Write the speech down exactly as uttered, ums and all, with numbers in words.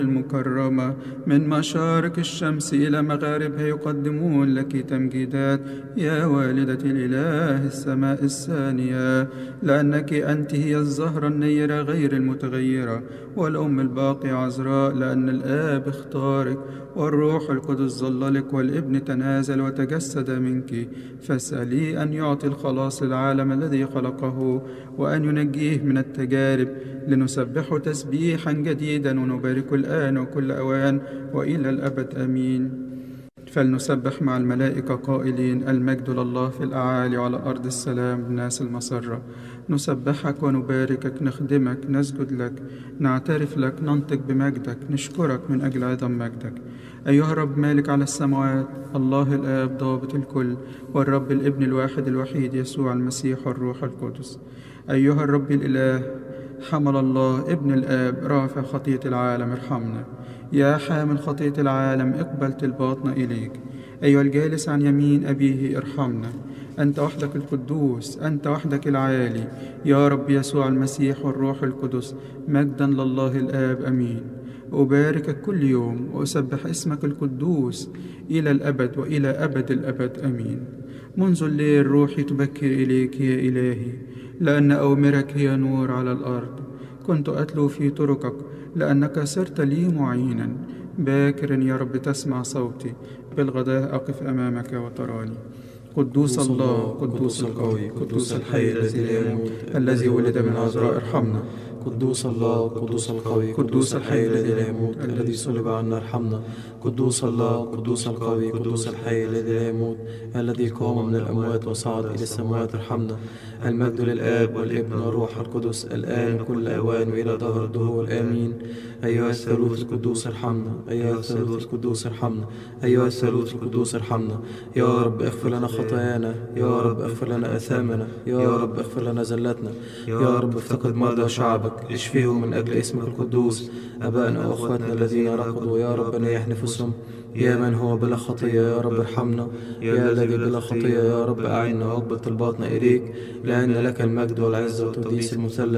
المكرمة من مشارق الشمس إلى مغاربها يقدمون لك تمجيدات يا والدة الإله السماء الثانية، لأنك أنت هي الزهرة النيرة غير المتغيرة والأم الباقية عذراء، لأن الآب اختارك والروح القدس ظللك والابن تنازل وتجسد منك، فاسأليه أن يعطي الخلاص للعالم الذي خلقه وأن ينجيه من التجارب، لنسبحه تسبيحا جديدا ونبارك الآن وكل أوان وإلى الأبد آمين. فلنسبح مع الملائكة قائلين المجد لله في الأعالي وعلى أرض السلام بناس المسرة. نسبحك ونباركك، نخدمك، نسجد لك، نعترف لك، ننطق بمجدك، نشكرك من أجل عظم مجدك أيها الرب مالك على السماوات، الله الآب ضابط الكل، والرب الابن الواحد الوحيد يسوع المسيح والروح القدس. أيها الرب الإله حمل الله ابن الآب رافع خطية العالم ارحمنا. يا حامل خطية العالم اقبل طلباتنا إليك. أيها الجالس عن يمين أبيه ارحمنا. أنت وحدك القدوس، أنت وحدك العالي، يا رب يسوع المسيح والروح القدس، مجدا لله الآب آمين. أباركك كل يوم وأسبح اسمك القدوس إلى الأبد وإلى أبد الأبد آمين. منذ الليل روحي تبكر إليك يا إلهي، لأن أوامرك هي نور على الأرض. كنت أتلو في طرقك لأنك صرت لي معينا. باكر يا رب تسمع صوتي، بالغداء أقف أمامك وتراني. قدوس الله، قدوس القوي، قدوس الحي الذي لا يموت، الذي ولد من عذراء ارحمنا. قدوس الله، قدوس القوي، قدوس الحي الذي لا يموت، الذي صلب عنا ارحمنا. قدوس الله، قدوس القوي، قدوس الحي الذي لا يموت، الذي قام من الأموات وصعد إلى السماوات ارحمنا. المجد للآب والابن والروح القدس، الآن كل أوان وإلى دهر الدهور آمين. أيها الثالوث القدوس ارحمنا، أيها الثالوث القدوس ارحمنا، أيها الثالوث القدوس ارحمنا. يا رب اغفر لنا خطايانا، يا رب اغفر لنا آثامنا، يا رب اغفر لنا زلاتنا، يا رب افتقد مرضى شعبك، اشفيهم من أجل اسمك القدوس. أبائنا وأخواتنا الذين رقدوا يا رب نيح نفوسهم. يا من هو بلا خطية يا رب ارحمنا، يا الذي بلا خطية يا رب أعنا واقبل طلباتنا إليك، لأن لك المجد والعزة والتقديس المثلث